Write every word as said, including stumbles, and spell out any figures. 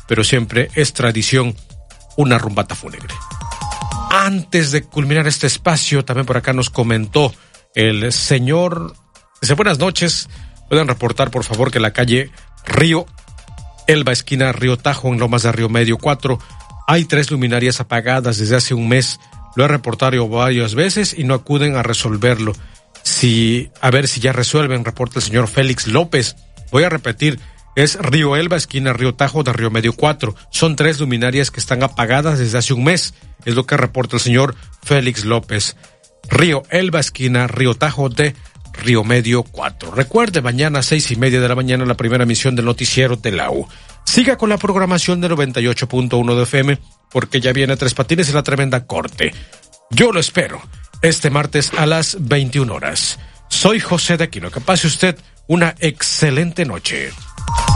pero siempre es tradición una rumbata fúnebre. Antes de culminar este espacio, también por acá nos comentó el señor... Dice, buenas noches, pueden reportar por favor que la calle Río Elba, esquina Río Tajo, en Lomas de Río Medio cuatro, hay tres luminarias apagadas desde hace un mes. Lo he reportado varias veces y no acuden a resolverlo. Si, a ver si ya resuelven, reporta el señor Félix López. Voy a repetir, es Río Elba, esquina Río Tajo de Río Medio cuatro. Son tres luminarias que están apagadas desde hace un mes. Es lo que reporta el señor Félix López. Río Elba, esquina Río Tajo de Río Medio cuatro. Recuerde, mañana a seis y media de la mañana la primera emisión del noticiero de la U. Siga con la programación de noventa y ocho punto uno de F M, porque ya viene Tres Patines y la Tremenda Corte. Yo lo espero este martes a las veintiuna horas. Soy José de Aquino. Que pase usted una excelente noche.